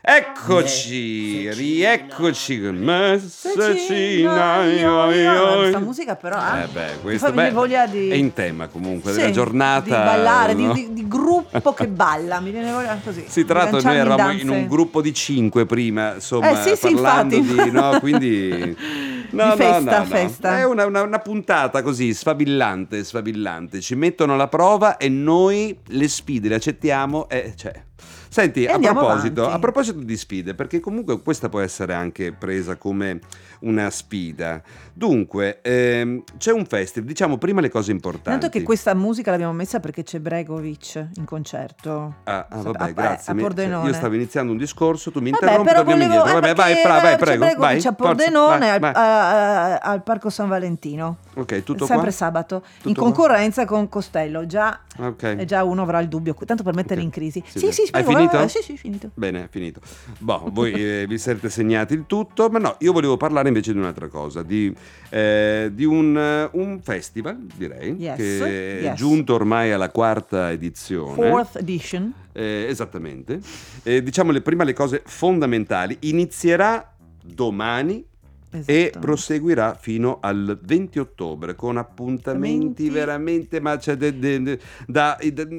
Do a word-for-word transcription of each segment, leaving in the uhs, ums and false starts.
Eccoci, rieccoci con Messecina. Questa musica però eh beh, questo beh, voglia di... è in tema comunque sì, della giornata. Di ballare, no? di, di, di gruppo che balla, mi viene voglia così. Sì, tra l'altro noi eravamo in, in un gruppo di cinque prima, insomma, eh, sì, sì, parlando infatti. di... no, quindi... No, di festa, no, no, festa. No. È una, una, una puntata così, sfavillante, sfavillante. Ci mettono alla prova e noi le sfide le accettiamo e cioè... Senti, e a proposito, avanti. a proposito di sfide, perché comunque questa può essere anche presa come una sfida. Dunque, ehm, c'è un festival, diciamo prima le cose importanti. Tanto che questa musica l'abbiamo messa perché c'è Bregovic in concerto. Ah, ah vabbè, a, grazie. A Pordenone. Io stavo iniziando un discorso, tu mi vabbè, interrompi, però torniamo volevo, indietro. eh, Vabbè, vai, pra, vai, prego, c'è Bregovic vai. a Pordenone, Forza, al, vai, vai. A, a, al Parco San Valentino. Ok, tutto sempre qua? sabato, tutto in concorrenza qua? Con Costello. Già, okay. già uno avrà il dubbio, tanto per mettere okay. in crisi. Sì, sì, sì, sì. Hai prego, finito? Eh, sì, sì, finito. Bene, finito. Boh, voi eh, vi siete segnati il tutto, ma no, io volevo parlare invece di un'altra cosa, di, eh, di un, uh, un festival, direi, yes, che è yes. giunto ormai alla quarta edizione. Fourth edition. Eh, esattamente. Eh, diciamo le, prima le cose fondamentali. Inizierà domani. Esatto. E proseguirà fino al venti ottobre con appuntamenti venti veramente ma c'è de, de, de, da, da, da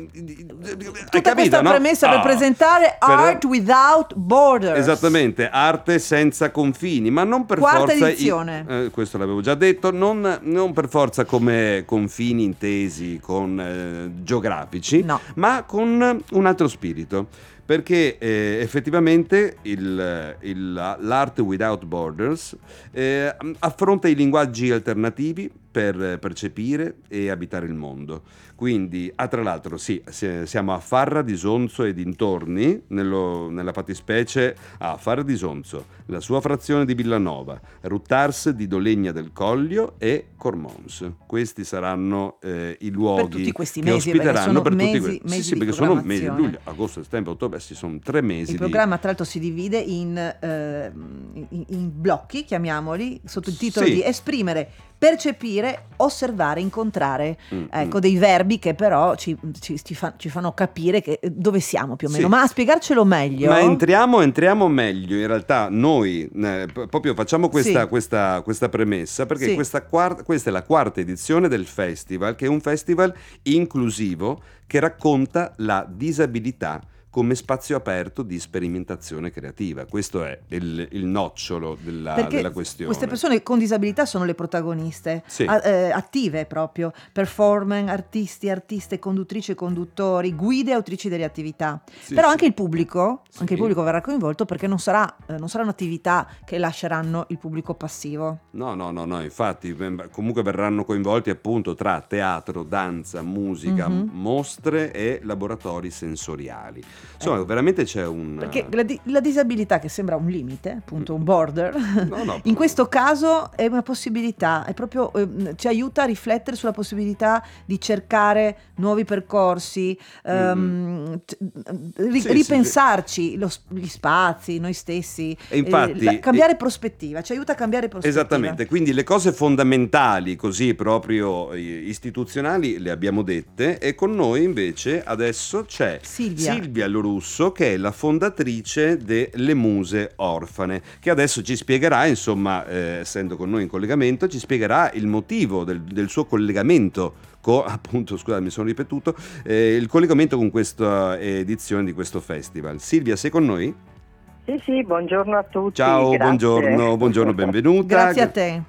tutta capito, questa no? premessa oh, per presentare per... Art Without Borders. Esattamente, arte senza confini, ma non per quarta forza edizione. Eh, questo l'avevo già detto, non, non per forza come confini intesi con eh, geografici, no. ma con un altro spirito. Perché eh, effettivamente il, il, l'Art Without Borders eh, affronta i linguaggi alternativi per percepire e abitare il mondo. Quindi, ah, tra l'altro, sì, siamo a Farra di Sonzo e dintorni, nello, nella fattispecie a Farra di Sonzo, la sua frazione di Villanova, Ruttars di Dolegna del Coglio e Cormons. Questi saranno eh, i luoghi per tutti questi che mesi, ospiteranno per mesi, tutti questi mesi sì, sì, perché sono mesi, luglio, agosto, settembre, ottobre, sì, sono tre mesi. Il di... programma tra l'altro si divide in, eh, in, in blocchi, chiamiamoli, sotto il titolo sì. di esprimere, percepire, osservare, incontrare, mm, ecco mm. dei verbi che però ci, ci, ci, fa, ci fanno capire che, dove siamo più o meno, sì. ma a spiegarcelo meglio. Ma entriamo, entriamo meglio, in realtà noi eh, proprio facciamo questa, sì. questa, questa premessa perché sì. questa, quarta, questa è la quarta edizione del festival, che è un festival inclusivo che racconta la disabilità come spazio aperto di sperimentazione creativa. Questo è il, il nocciolo della, della questione. Queste persone con disabilità sono le protagoniste, sì. a, eh, attive proprio, performer, artisti, artiste, conduttrici e conduttori, guide e autrici delle attività. Sì, Però sì. anche il pubblico, sì. anche il pubblico verrà coinvolto perché non sarà, eh, non saranno attività che lasceranno il pubblico passivo. No, no, no, no, infatti comunque verranno coinvolti appunto tra teatro, danza, musica, mm-hmm. mostre e laboratori sensoriali. Insomma, eh. veramente c'è un... Perché la, di- la disabilità, che sembra un limite, appunto un border, no, no, in questo caso è una possibilità, è proprio, eh, ci aiuta a riflettere sulla possibilità di cercare nuovi percorsi, mm-hmm. um, ri- sì, ripensarci sì. Lo, gli spazi, noi stessi, e infatti, eh, cambiare e... prospettiva, ci aiuta a cambiare prospettiva. Esattamente, quindi le cose fondamentali, così proprio istituzionali, le abbiamo dette, e con noi invece adesso c'è Silvia, Silvia Lorusso, che è la fondatrice delle Muse Orfane, che adesso ci spiegherà, insomma, eh, essendo con noi in collegamento, ci spiegherà il motivo del, del suo collegamento con, appunto, scusate, mi sono ripetuto, eh, il collegamento con questa edizione di questo festival. Silvia, sei con noi? Sì, sì, buongiorno a tutti. Ciao, grazie. buongiorno, buongiorno, benvenuta. Grazie a te.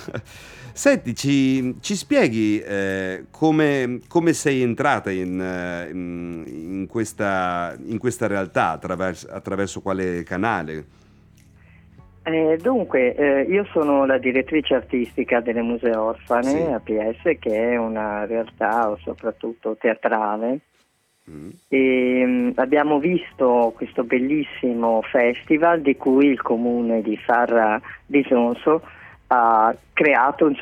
Senti, ci, ci spieghi eh, come, come sei entrata in, in, in, questa, in questa realtà, attraverso, attraverso quale canale? Eh, dunque, eh, io sono la direttrice artistica delle Muse Orfane, sì. A P S, che è una realtà soprattutto teatrale. Mm. E mh, abbiamo visto questo bellissimo festival di cui il comune di Farra di Sonzo ha creato